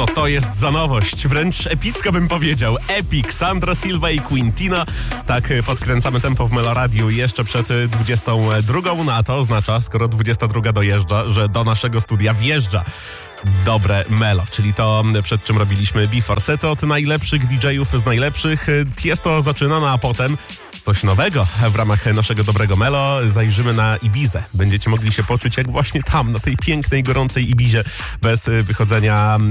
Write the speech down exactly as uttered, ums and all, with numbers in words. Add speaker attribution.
Speaker 1: Co to jest za nowość? Wręcz epicka bym powiedział. Epic, Sandra Silva i Quintina. Tak podkręcamy tempo w Meloradiu jeszcze przed dwudziestą drugą. No a to oznacza, skoro dwudziesta druga dojeżdża, że do naszego studia wjeżdża dobre Melo, czyli to, przed czym robiliśmy Before Set od najlepszych D J ów z najlepszych. Tiesto zaczyna, no a potem coś nowego w ramach naszego dobrego Melo. Zajrzymy na Ibizę. Będziecie mogli się poczuć jak właśnie tam, na tej pięknej, gorącej Ibizie, bez wychodzenia